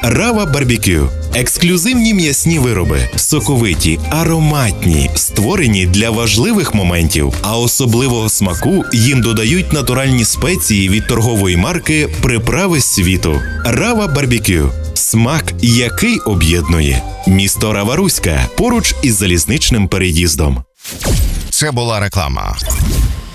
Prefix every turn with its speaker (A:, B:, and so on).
A: Рава Барбекю. Ексклюзивні м'ясні вироби, соковиті, ароматні, створені для важливих моментів, а особливого смаку їм додають натуральні спеції від торгової марки «Приправи світу». Рава Барбекю. Смак, який об'єднує. Місто Рава-Руська, поруч із залізничним переїздом.
B: Це була реклама.